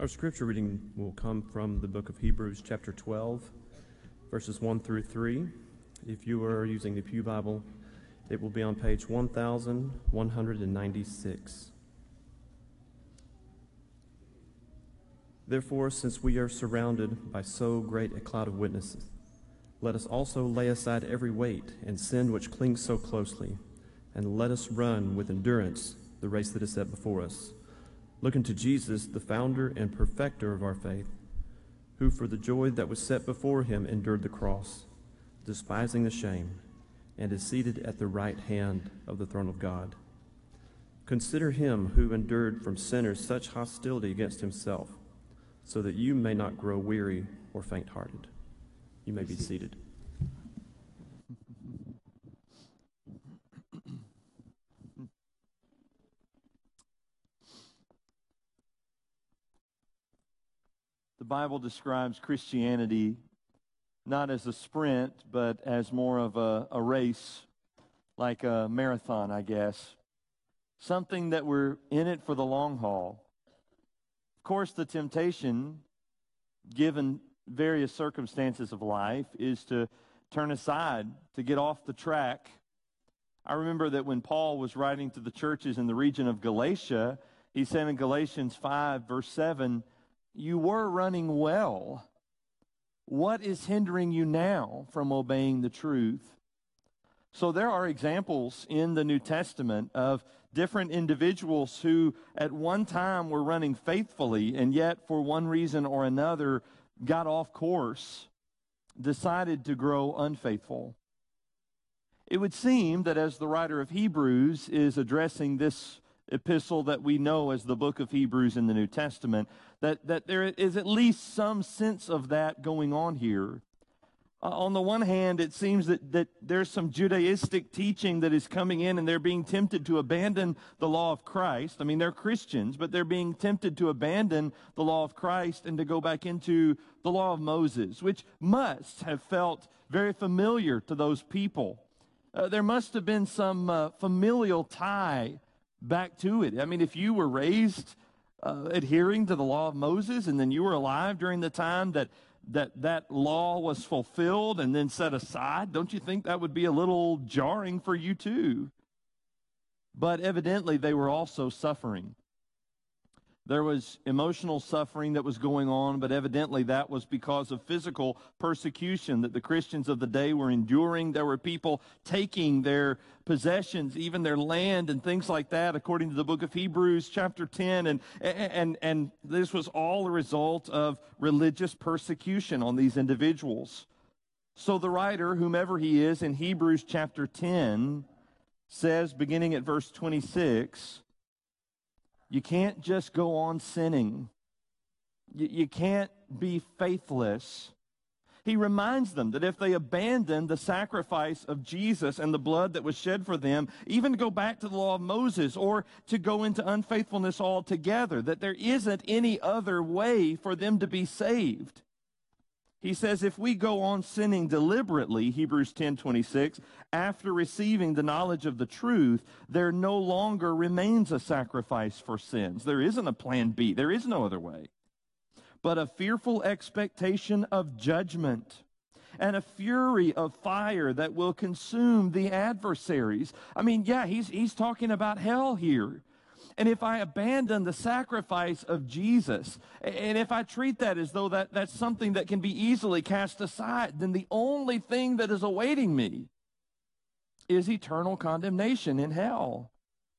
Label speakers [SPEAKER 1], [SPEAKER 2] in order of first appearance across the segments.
[SPEAKER 1] Our scripture reading will come from the book of Hebrews, chapter 12, verses 1 through 3. If you are using the Pew Bible, it will be on page 1196. Therefore, since we are surrounded by so great a cloud of witnesses, let us also lay aside every weight and sin which clings so closely, and let us run with endurance the race that is set before us, looking to Jesus, the founder and perfecter of our faith, who for the joy that was set before him endured the cross, despising the shame, and is seated at the right hand of the throne of God. Consider him who endured from sinners such hostility against himself, so that you may not grow weary or faint-hearted. You may be seated.
[SPEAKER 2] The Bible describes Christianity not as a sprint, but as more of a race, like a marathon, I guess. Something that we're in it for the long haul. Of course, the temptation, given various circumstances of life, is to turn aside, to get off the track. I remember that when Paul was writing to the churches in the region of Galatia, he said in Galatians 5, verse 7, "You were running well. What is hindering you now from obeying the truth?" So there are examples in the New Testament of different individuals who at one time were running faithfully and yet for one reason or another got off course, decided to grow unfaithful. It would seem that as the writer of Hebrews is addressing this epistle that we know as the book of Hebrews in the New Testament, that there is at least some sense of that going on here. On the one hand, it seems that there's some Judaistic teaching that is coming in, and they're being tempted to abandon the law of Christ. I mean, they're Christians, but they're being tempted to abandon the law of Christ and to go back into the law of Moses, which must have felt very familiar to those people. There must have been some familial tie back to it. I mean, if you were raised adhering to the law of Moses, and then you were alive during the time that law was fulfilled and then set aside, don't you think that would be a little jarring for you too? But evidently they were also suffering. There was emotional suffering that was going on, but evidently that was because of physical persecution that the Christians of the day were enduring. There were people taking their possessions, even their land and things like that, according to the book of Hebrews chapter 10. And this was all a result of religious persecution on these individuals. So the writer, whomever he is, in Hebrews chapter 10, says, beginning at verse 26, you can't just go on sinning. You can't be faithless. He reminds them that if they abandon the sacrifice of Jesus and the blood that was shed for them, even to go back to the law of Moses or to go into unfaithfulness altogether, that there isn't any other way for them to be saved. He says if we go on sinning deliberately, Hebrews 10:26, after receiving the knowledge of the truth, there no longer remains a sacrifice for sins. There isn't a plan B. There is no other way. But a fearful expectation of judgment and a fury of fire that will consume the adversaries. I mean, yeah, he's talking about hell here. And if I abandon the sacrifice of Jesus, and if I treat that as though that's something that can be easily cast aside, then the only thing that is awaiting me is eternal condemnation in hell.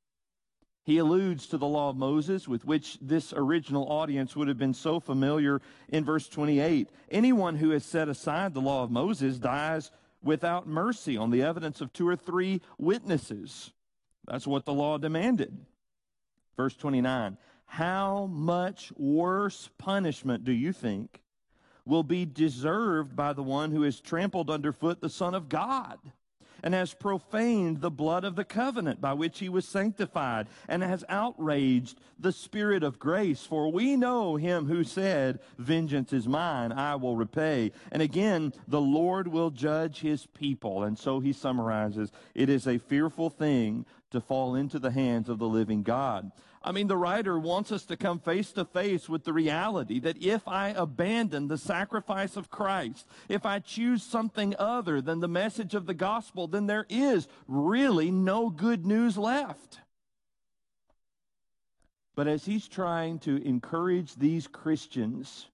[SPEAKER 2] He alludes to the law of Moses, with which this original audience would have been so familiar in verse 28. Anyone who has set aside the law of Moses dies without mercy on the evidence of 2 or 3 witnesses. That's what the law demanded. Verse 29, how much worse punishment do you think will be deserved by the one who has trampled underfoot the Son of God and has profaned the blood of the covenant by which he was sanctified and has outraged the Spirit of grace? For we know him who said, vengeance is mine, I will repay. And again, the Lord will judge his people. And so he summarizes, it is a fearful thing to fall into the hands of the living God. I mean, the writer wants us to come face to face with the reality that if I abandon the sacrifice of Christ, if I choose something other than the message of the gospel, then there is really no good news left. But as he's trying to encourage these Christians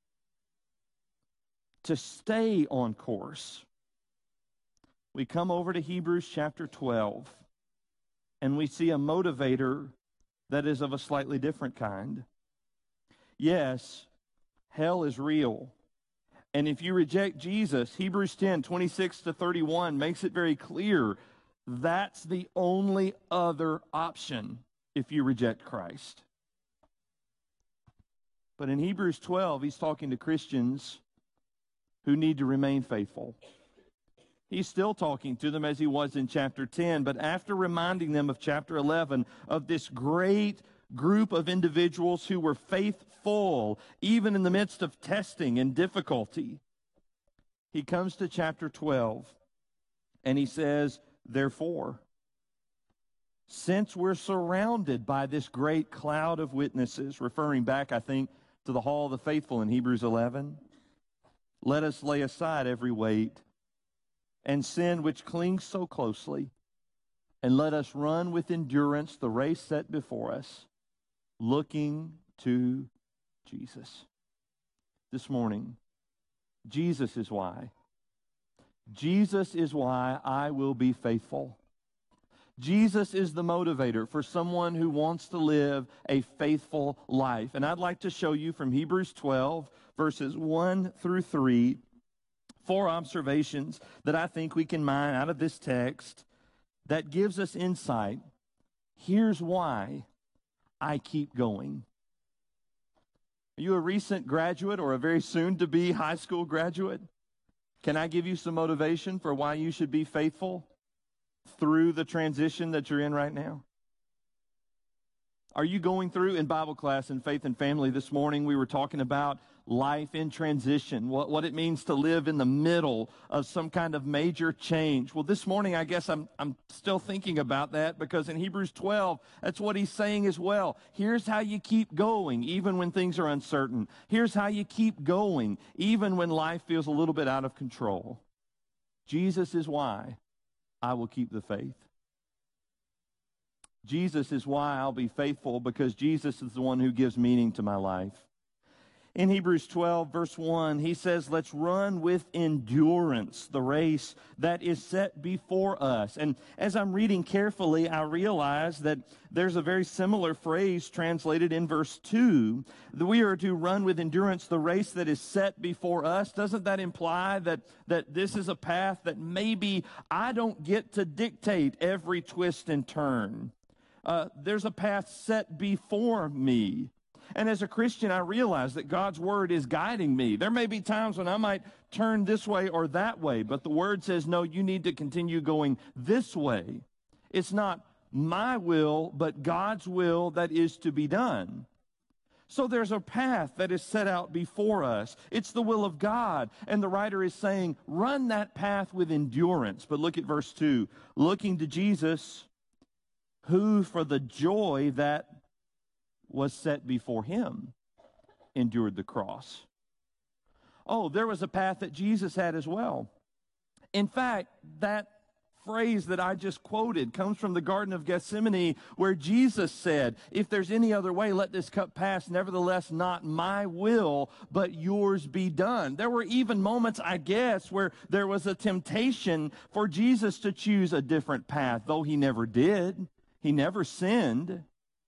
[SPEAKER 2] to stay on course, we come over to Hebrews chapter 12, and we see a motivator that is of a slightly different kind. Yes, hell is real. And if you reject Jesus, Hebrews 10, 26 to 31 makes it very clear that's the only other option if you reject Christ. But in Hebrews 12, he's talking to Christians who need to remain faithful. He's still talking to them as he was in chapter 10, but after reminding them of chapter 11, of this great group of individuals who were faithful, even in the midst of testing and difficulty, he comes to chapter 12, and he says, therefore, since we're surrounded by this great cloud of witnesses, referring back, I think, to the hall of the faithful in Hebrews 11, let us lay aside every weight and sin which clings so closely, and let us run with endurance the race set before us, looking to Jesus. This morning, Jesus is why. Jesus is why I will be faithful. Jesus is the motivator for someone who wants to live a faithful life. And I'd like to show you from Hebrews 12, verses 1 through 3, 4 observations that I think we can mine out of this text that gives us insight. Here's why I keep going. Are you a recent graduate or a very soon-to-be high school graduate? Can I give you some motivation for why you should be faithful through the transition that you're in right now? Are you going through, in Bible class in Faith and Family this morning, we were talking about life in transition, what it means to live in the middle of some kind of major change. Well, this morning, I guess I'm still thinking about that, because in Hebrews 12, that's what he's saying as well. Here's how you keep going, even when things are uncertain. Here's how you keep going, even when life feels a little bit out of control. Jesus is why I will keep the faith. Jesus is why I'll be faithful, because Jesus is the one who gives meaning to my life. In Hebrews 12, verse 1, he says, let's run with endurance the race that is set before us. And as I'm reading carefully, I realize that there's a very similar phrase translated in verse 2, that we are to run with endurance the race that is set before us. Doesn't that imply that this is a path that maybe I don't get to dictate every twist and turn? There's a path set before me. And as a Christian, I realize that God's word is guiding me. There may be times when I might turn this way or that way, but the word says, no, you need to continue going this way. It's not my will, but God's will that is to be done. So there's a path that is set out before us. It's the will of God. And the writer is saying, run that path with endurance. But look at verse 2. Looking to Jesus, who for the joy that was set before him endured the cross. Oh, there was a path that Jesus had as well. In fact, that phrase that I just quoted comes from the Garden of Gethsemane, where Jesus said, if there's any other way, let this cup pass. Nevertheless, not my will, but yours be done. There were even moments, I guess, where there was a temptation for Jesus to choose a different path, though he never did. He never sinned.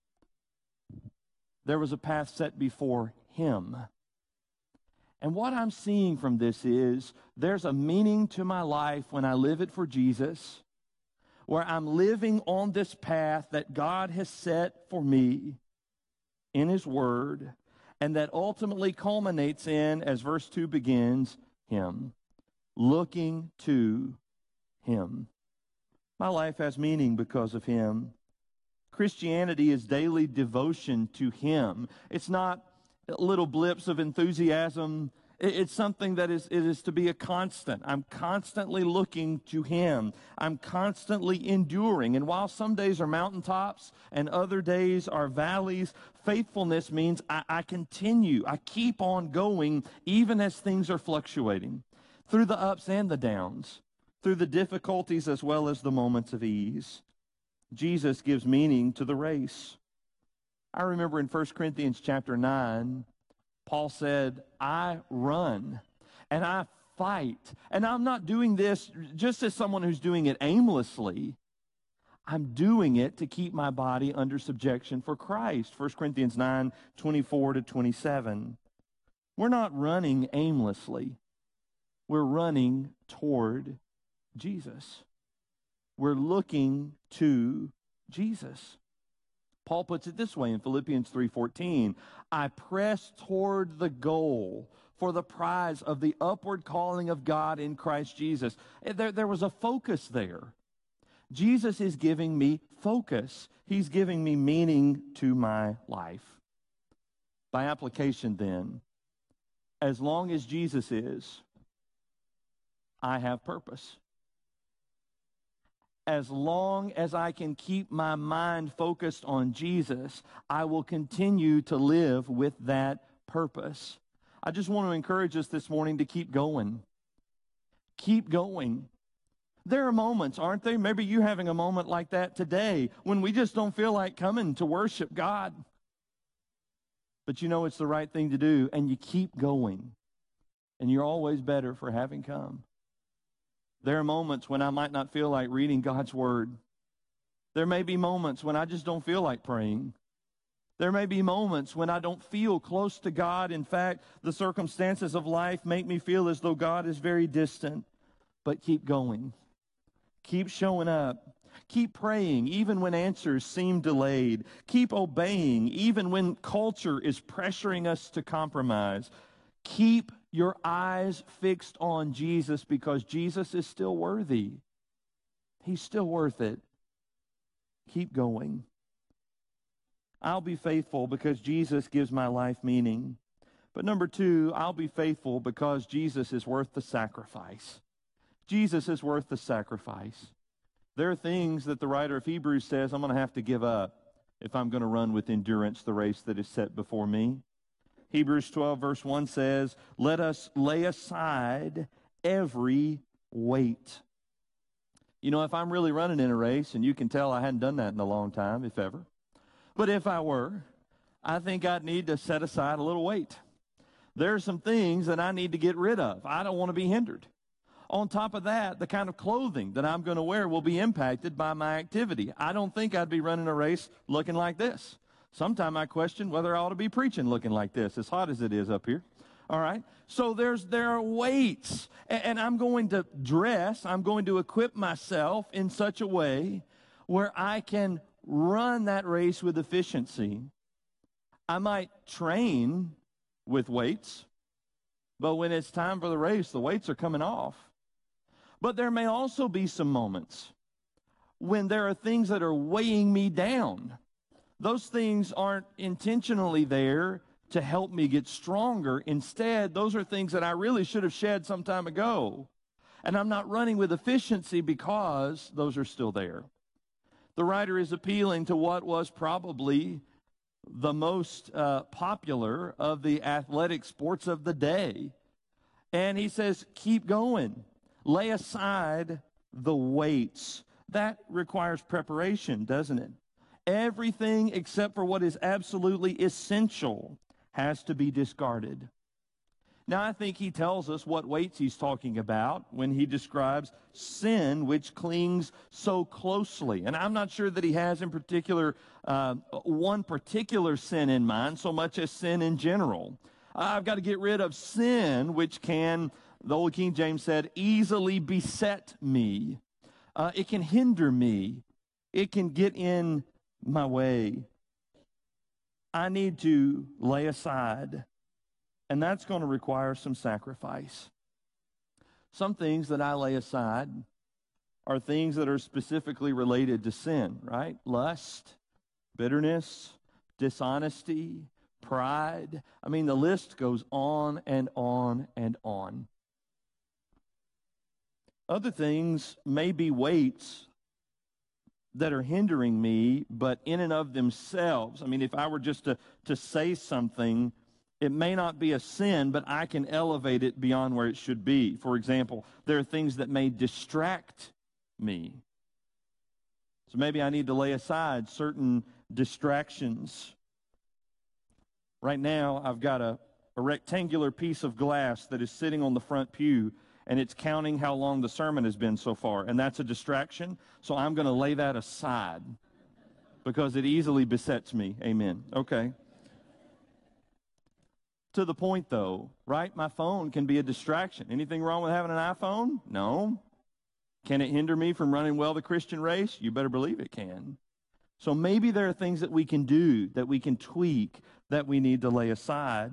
[SPEAKER 2] There was a path set before him. And what I'm seeing from this is there's a meaning to my life when I live it for Jesus, where I'm living on this path that God has set for me in his word, and that ultimately culminates in, as verse 2 begins, him. Looking to him. My life has meaning because of him. Christianity is daily devotion to him. It's not little blips of enthusiasm It's something that it is to be a constant. I'm constantly looking to Him. I'm constantly enduring. And while some days are mountaintops and other days are valleys, faithfulness means I continue. I keep on going even as things are fluctuating, through the ups and the downs, through the difficulties as well as the moments of ease. Jesus gives meaning to the race. I remember in 1 Corinthians chapter 9, Paul said, I run and I fight. And I'm not doing this just as someone who's doing it aimlessly. I'm doing it to keep my body under subjection for Christ. 1 Corinthians 9, 24 to 27. We're not running aimlessly. We're running toward Jesus. We're looking to Jesus. Paul puts it this way in Philippians 3:14, I press toward the goal for the prize of the upward calling of God in Christ Jesus. There was a focus there. Jesus is giving me focus. He's giving me meaning to my life. By application then, as long as Jesus is, I have purpose. As long as I can keep my mind focused on Jesus, I will continue to live with that purpose. I just want to encourage us this morning to keep going. Keep going. There are moments, aren't there? Maybe you're having a moment like that today when we just don't feel like coming to worship God. But you know it's the right thing to do, and you keep going. And you're always better for having come. There are moments when I might not feel like reading God's Word. There may be moments when I just don't feel like praying. There may be moments when I don't feel close to God. In fact, the circumstances of life make me feel as though God is very distant. But keep going. Keep showing up. Keep praying even when answers seem delayed. Keep obeying even when culture is pressuring us to compromise. Keep your eyes fixed on Jesus because Jesus is still worthy. He's still worth it. Keep going. I'll be faithful because Jesus gives my life meaning. But number two, I'll be faithful because Jesus is worth the sacrifice. Jesus is worth the sacrifice. There are things that the writer of Hebrews says I'm going to have to give up if I'm going to run with endurance the race that is set before me. Hebrews 12 verse 1 says, let us lay aside every weight. You know, if I'm really running in a race, and you can tell I hadn't done that in a long time, if ever. But if I were, I think I'd need to set aside a little weight. There are some things that I need to get rid of. I don't want to be hindered. On top of that, the kind of clothing that I'm going to wear will be impacted by my activity. I don't think I'd be running a race looking like this. Sometime I question whether I ought to be preaching looking like this, as hot as it is up here. All right? So there are weights, and I'm going to dress, I'm going to equip myself in such a way where I can run that race with efficiency. I might train with weights, but when it's time for the race, the weights are coming off. But there may also be some moments when there are things that are weighing me down. Those things aren't intentionally there to help me get stronger. Instead, those are things that I really should have shed some time ago. And I'm not running with efficiency because those are still there. The writer is appealing to what was probably the most popular of the athletic sports of the day. And he says, keep going. Lay aside the weights. That requires preparation, doesn't it? Everything except for what is absolutely essential has to be discarded. Now, I think he tells us what weights he's talking about when he describes sin, which clings so closely. And I'm not sure that he has in particular one particular sin in mind, so much as sin in general. I've got to get rid of sin, which can, the old King James said, easily beset me. It can hinder me. It can get in my way. I need to lay aside, and that's going to require some sacrifice. Some things that I lay aside are things that are specifically related to sin, right? Lust, bitterness, dishonesty, pride. I mean, the list goes on and on and on. Other things may be weights that are hindering me, but in and of themselves, I mean, if I were just to say something, it may not be a sin, but I can elevate it beyond where it should be. For example, there are things that may distract me. So maybe I need to lay aside certain distractions. Right now, I've got a rectangular piece of glass that is sitting on the front pew, and it's counting how long the sermon has been so far, and that's a distraction, so I'm going to lay that aside because it easily besets me. Amen. Okay. To the point, though, right? My phone can be a distraction. Anything wrong with having an iPhone? No. Can it hinder me from running well the Christian race? You better believe it can. So maybe there are things that we can do, that we can tweak, that we need to lay aside.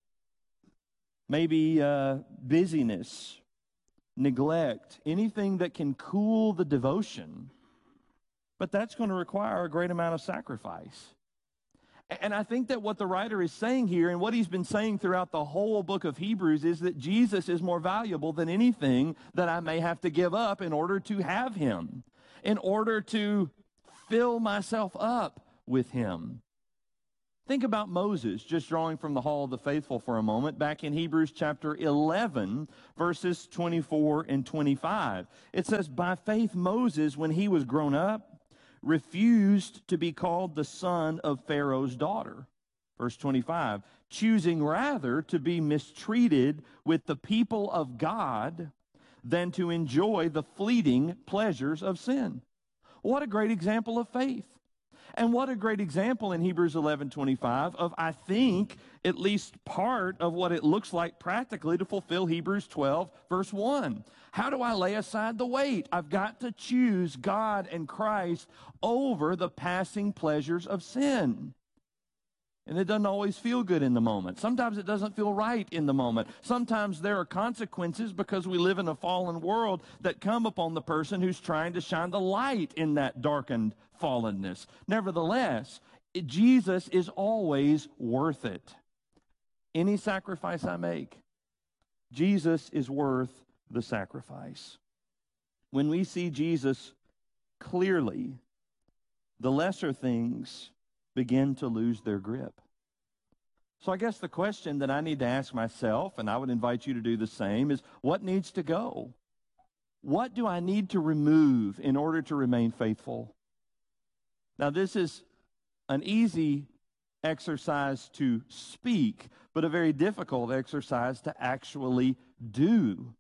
[SPEAKER 2] Maybe busyness, neglect, anything that can cool the devotion. But that's going to require a great amount of sacrifice. And I think that what the writer is saying here, and what he's been saying throughout the whole book of Hebrews, is that Jesus is more valuable than anything that I may have to give up in order to have him, in order to fill myself up with him. Think about Moses, just drawing from the Hall of the Faithful for a moment, back in Hebrews chapter 11, verses 24 and 25. It says, "By faith Moses, when he was grown up, refused to be called the son of Pharaoh's daughter." Verse 25, "choosing rather to be mistreated with the people of God than to enjoy the fleeting pleasures of sin." What a great example of faith. And what a great example in Hebrews 11:25 of, I think, at least part of what it looks like practically to fulfill Hebrews 12, verse 1. How do I lay aside the weight? I've got to choose God and Christ over the passing pleasures of sin. And it doesn't always feel good in the moment. Sometimes it doesn't feel right in the moment. Sometimes there are consequences because we live in a fallen world that come upon the person who's trying to shine the light in that darkened fallenness. Nevertheless, Jesus is always worth it. Any sacrifice I make, Jesus is worth the sacrifice. When we see Jesus clearly, the lesser things begin to lose their grip. So I guess the question that I need to ask myself, and I would invite you to do the same, is what needs to go? What do I need to remove in order to remain faithful? Now, this is an easy exercise to speak, but a very difficult exercise to actually do.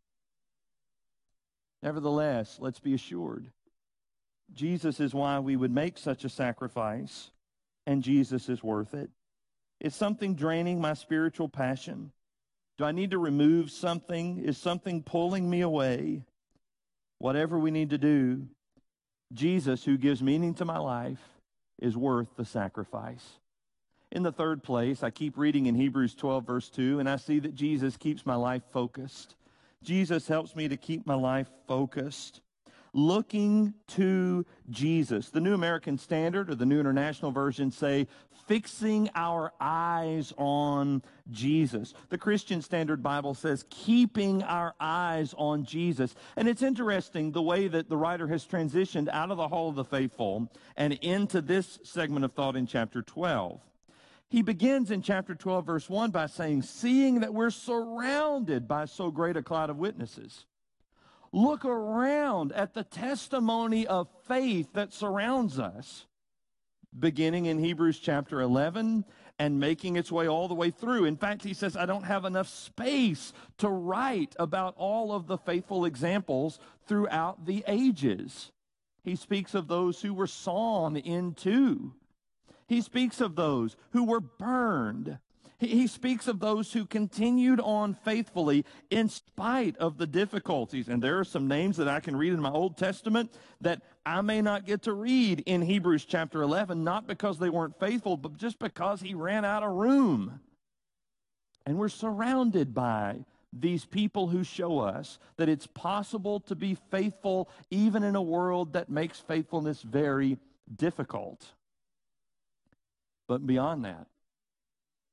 [SPEAKER 2] Nevertheless, let's be assured, Jesus is why we would make such a sacrifice, and Jesus is worth it. Is something draining my spiritual passion? Do I need to remove something? Is something pulling me away? Whatever we need to do, Jesus, who gives meaning to my life, is worth the sacrifice. In the third place, I keep reading in Hebrews 12, verse 2, and I see that Jesus keeps my life focused. Jesus helps me to keep my life focused. Looking to Jesus. The New American Standard or the New International Version say, fixing our eyes on Jesus. The Christian Standard Bible says, keeping our eyes on Jesus. And it's interesting the way that the writer has transitioned out of the Hall of the Faithful and into this segment of thought in chapter 12. He begins in chapter 12, verse 1 by saying, seeing that we're surrounded by so great a cloud of witnesses. Look around at the testimony of faith that surrounds us, beginning in Hebrews chapter 11 and making its way all the way through. In fact, he says, I don't have enough space to write about all of the faithful examples throughout the ages. He speaks of those who were sawn in two. He speaks of those who were burned. He speaks of those who continued on faithfully in spite of the difficulties. And there are some names that I can read in my Old Testament that I may not get to read in Hebrews chapter 11, not because they weren't faithful, but just because he ran out of room. And we're surrounded by these people who show us that it's possible to be faithful even in a world that makes faithfulness very difficult. But beyond that,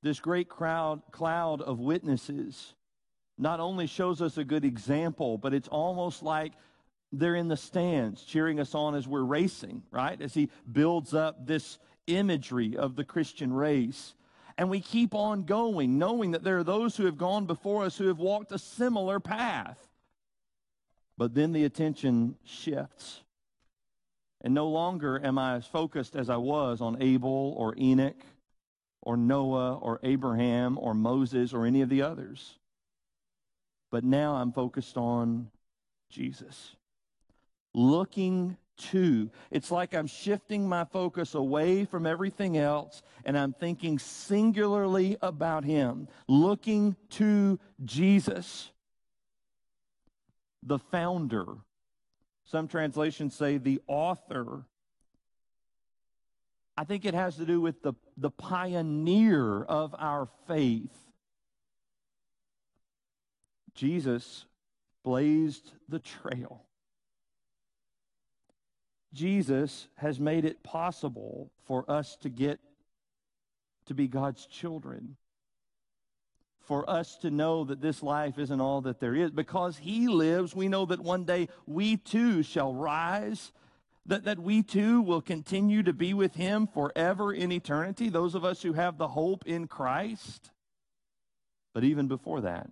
[SPEAKER 2] this great cloud of witnesses not only shows us a good example, but it's almost like they're in the stands cheering us on as we're racing, right? As he builds up this imagery of the Christian race. And we keep on going, knowing that there are those who have gone before us who have walked a similar path. But then the attention shifts. And no longer am I as focused as I was on Abel or Enoch or Noah or Abraham or Moses or any of the others. But now I'm focused on Jesus. Looking to. It's like I'm shifting my focus away from everything else and I'm thinking singularly about him. Looking to Jesus, the founder. Some translations say the author. I think it has to do with the pioneer of our faith. Jesus blazed the trail. Jesus has made it possible for us to get to be God's children. For us to know that this life isn't all that there is. Because he lives, we know that one day we too shall rise, that we too will continue to be with him forever in eternity, those of us who have the hope in Christ. But even before that,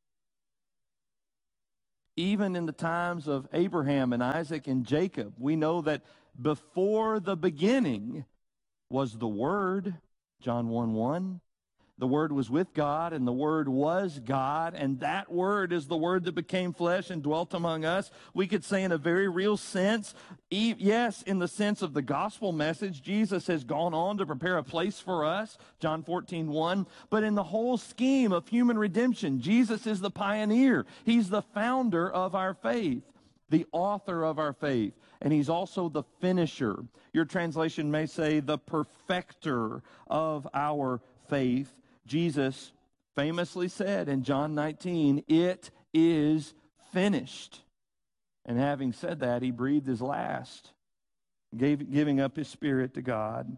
[SPEAKER 2] even in the times of Abraham and Isaac and Jacob, we know that before the beginning was the Word, John 1:1. The Word was with God, and the Word was God, and that Word is the Word that became flesh and dwelt among us. We could say in a very real sense, yes, in the sense of the gospel message, Jesus has gone on to prepare a place for us, John 14:1. But in the whole scheme of human redemption, Jesus is the pioneer. He's the founder of our faith, the author of our faith, and he's also the finisher. Your translation may say the perfecter of our faith. Jesus famously said in John 19, "It is finished." And having said that, he breathed his last, giving up his spirit to God.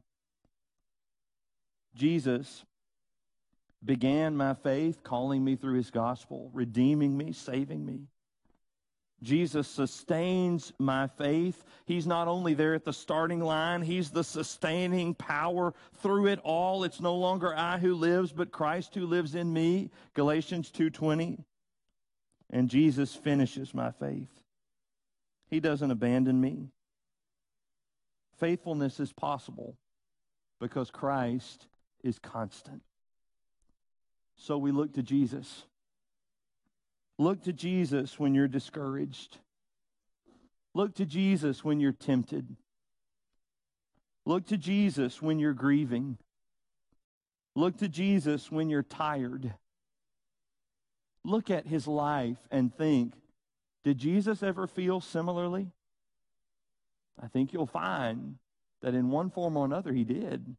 [SPEAKER 2] Jesus began my faith, calling me through his gospel, redeeming me, saving me. Jesus sustains my faith. He's not only there at the starting line, he's the sustaining power through it all. It's no longer I who lives, but Christ who lives in me, Galatians 2:20. And Jesus finishes my faith. He doesn't abandon me. Faithfulness is possible because Christ is constant. So we look to Jesus. Look to Jesus when you're discouraged. Look to Jesus when you're tempted. Look to Jesus when you're grieving. Look to Jesus when you're tired. Look at his life and think, did Jesus ever feel similarly? I think you'll find that in one form or another he did.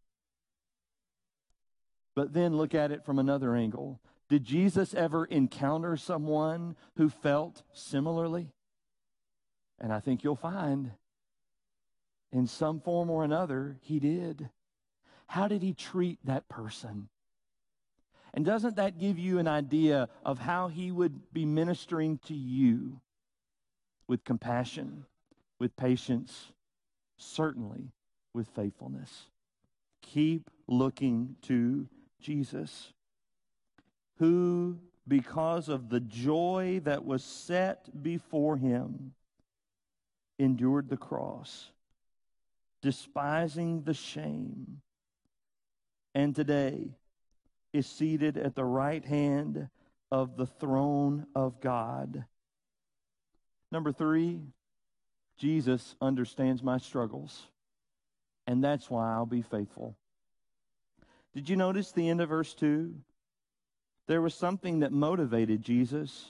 [SPEAKER 2] But then look at it from another angle. Did Jesus ever encounter someone who felt similarly? And I think you'll find in some form or another he did. How did he treat that person? And doesn't that give you an idea of how he would be ministering to you with compassion, with patience, certainly with faithfulness? Keep looking to Jesus, who, because of the joy that was set before him, endured the cross, despising the shame, and today is seated at the right hand of the throne of God. Number 3, Jesus understands my struggles, and that's why I'll be faithful. Did you notice the end of verse 2? There was something that motivated Jesus.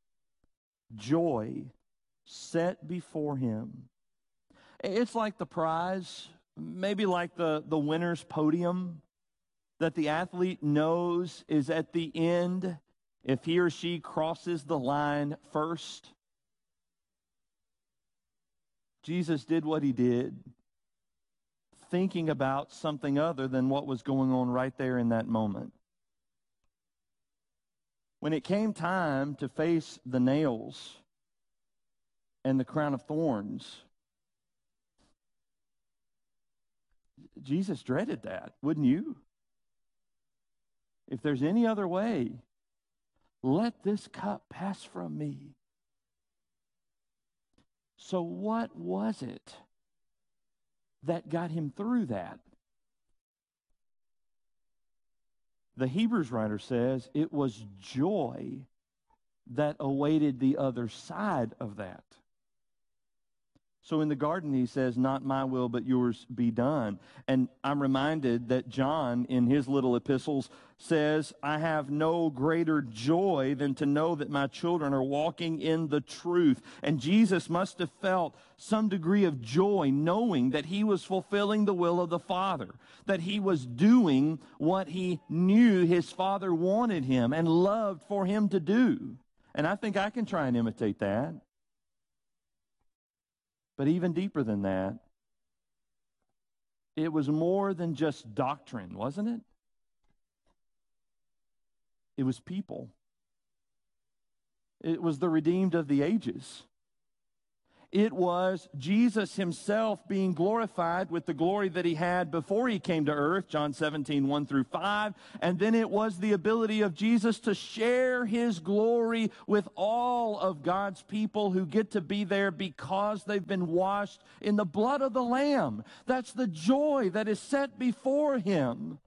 [SPEAKER 2] Joy set before him. It's like the prize, maybe like the winner's podium that the athlete knows is at the end if he or she crosses the line first. Jesus did what he did, thinking about something other than what was going on right there in that moment. When it came time to face the nails and the crown of thorns, Jesus dreaded that, wouldn't you? If there's any other way, let this cup pass from me. So what was it that got him through that? The Hebrews writer says it was joy that awaited the other side of that. So in the garden, he says, not my will, but yours be done. And I'm reminded that John, in his little epistles, says, I have no greater joy than to know that my children are walking in the truth. And Jesus must have felt some degree of joy knowing that he was fulfilling the will of the Father, that he was doing what he knew his Father wanted him and loved for him to do. And I think I can try and imitate that. But even deeper than that, it was more than just doctrine, wasn't it? It was people. It was the redeemed of the ages. It was Jesus himself being glorified with the glory that he had before he came to earth, John 17, 1 through 5. And then it was the ability of Jesus to share his glory with all of God's people who get to be there because they've been washed in the blood of the Lamb. That's the joy that is set before him.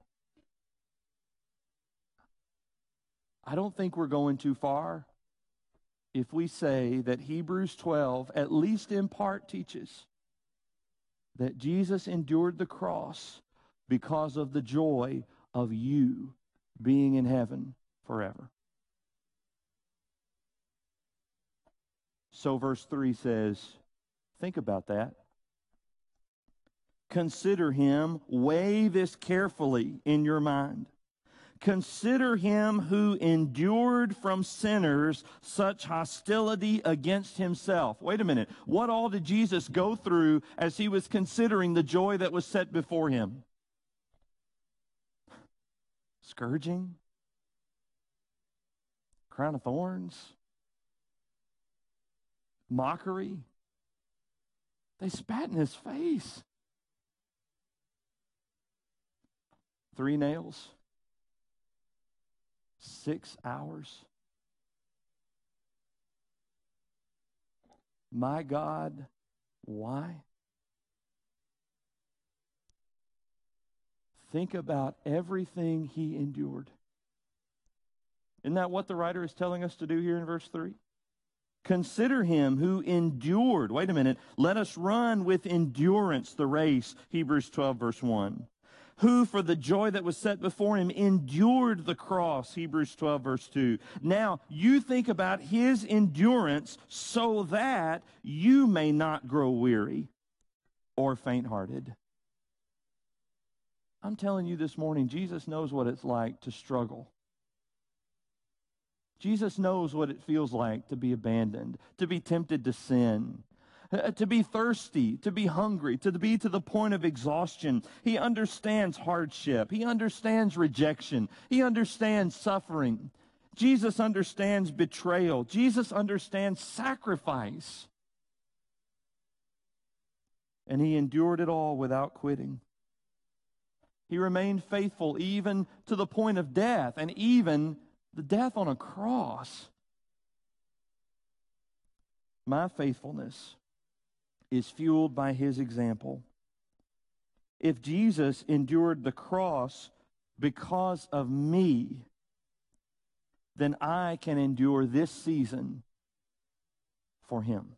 [SPEAKER 2] I don't think we're going too far if we say that Hebrews 12, at least in part, teaches that Jesus endured the cross because of the joy of you being in heaven forever. So verse 3 says, think about that. Consider him, weigh this carefully in your mind. Consider him who endured from sinners such hostility against himself. Wait a minute. What all did Jesus go through as he was considering the joy that was set before him? Scourging? Crown of thorns? Mockery? They spat in his face. 3 nails? 6 hours. My God, why? Think about everything he endured. Isn't that what the writer is telling us to do here in verse 3? Consider him who endured. Wait a minute. Let us run with endurance the race, Hebrews 12, verse 1. Who, for the joy that was set before him, endured the cross, Hebrews 12, verse 2. Now, you think about his endurance so that you may not grow weary or faint-hearted. I'm telling you this morning, Jesus knows what it's like to struggle. Jesus knows what it feels like to be abandoned, to be tempted to sin, to be thirsty, to be hungry, to be to the point of exhaustion. He understands hardship. He understands rejection. He understands suffering. Jesus understands betrayal. Jesus understands sacrifice. And he endured it all without quitting. He remained faithful even to the point of death, and even the death on a cross. My faithfulness is fueled by his example. If Jesus endured the cross because of me, then I can endure this season for him.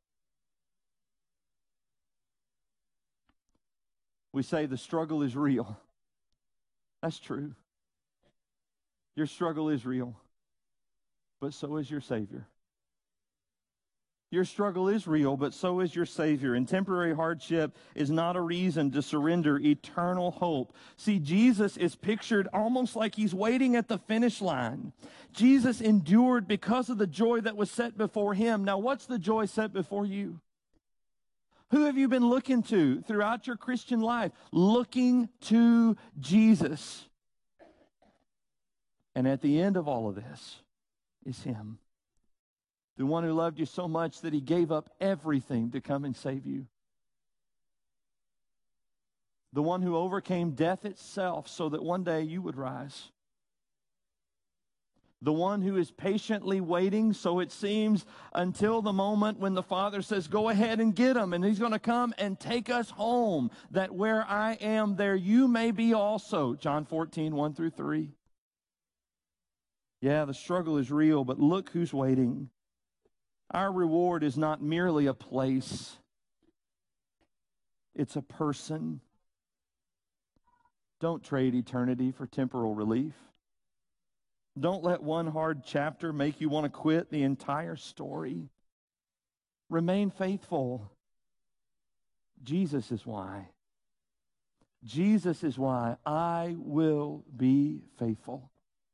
[SPEAKER 2] We say the struggle is real. That's true. Your struggle is real, but so is your Savior. Your struggle is real, but so is your Savior. And temporary hardship is not a reason to surrender eternal hope. See, Jesus is pictured almost like he's waiting at the finish line. Jesus endured because of the joy that was set before him. Now, what's the joy set before you? Who have you been looking to throughout your Christian life? Looking to Jesus. And at the end of all of this, is Him. The one who loved you so much that He gave up everything to come and save you. The one who overcame death itself so that one day you would rise. The one who is patiently waiting, so it seems, until the moment when the Father says, go ahead and get him, and He's going to come and take us home, that where I am, there you may be also. John 14, 1 through 3. Yeah, the struggle is real, but look who's waiting. Our reward is not merely a place. It's a person. Don't trade eternity for temporal relief. Don't let one hard chapter make you want to quit the entire story. Remain faithful. Jesus is why. Jesus is why I will be faithful.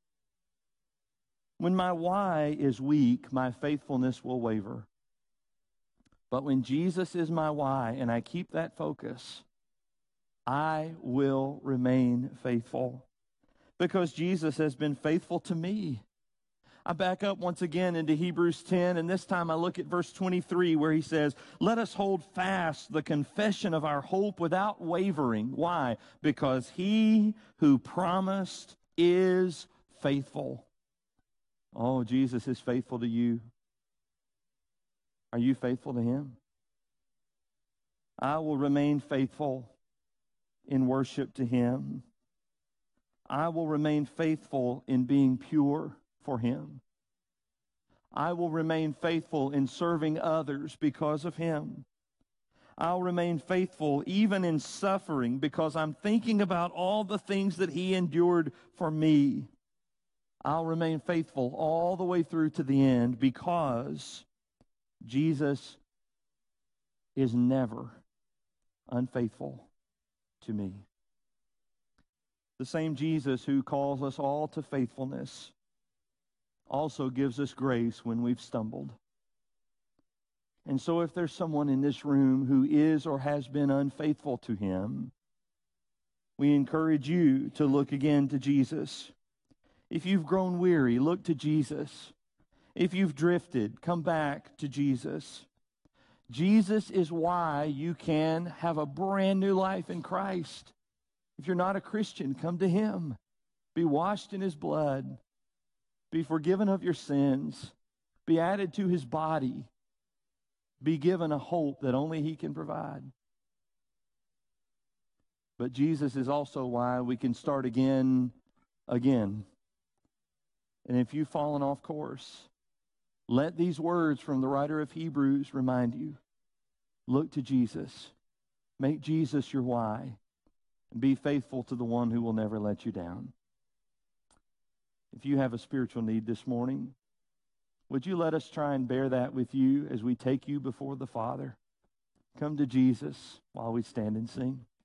[SPEAKER 2] When my why is weak, my faithfulness will waver. But when Jesus is my why and I keep that focus, I will remain faithful. Because Jesus has been faithful to me. I back up once again into Hebrews 10, and this time I look at verse 23 where he says, let us hold fast the confession of our hope without wavering. Why? Because He who promised is faithful. Oh, Jesus is faithful to you. Are you faithful to Him? I will remain faithful in worship to Him. I will remain faithful in being pure for Him. I will remain faithful in serving others because of Him. I'll remain faithful even in suffering because I'm thinking about all the things that He endured for me. I'll remain faithful all the way through to the end because Jesus is never unfaithful to me. The same Jesus who calls us all to faithfulness also gives us grace when we've stumbled. And so if there's someone in this room who is or has been unfaithful to Him, we encourage you to look again to Jesus. If you've grown weary, look to Jesus. If you've drifted, come back to Jesus. Jesus is why you can have a brand new life in Christ. If you're not a Christian, come to Him. Be washed in His blood. Be forgiven of your sins. Be added to His body. Be given a hope that only He can provide. But Jesus is also why we can start again. And if you've fallen off course, let these words from the writer of Hebrews remind you. Look to Jesus. Make Jesus your why. And be faithful to the one who will never let you down. If you have a spiritual need this morning, would you let us try and bear that with you as we take you before the Father? Come to Jesus while we stand and sing.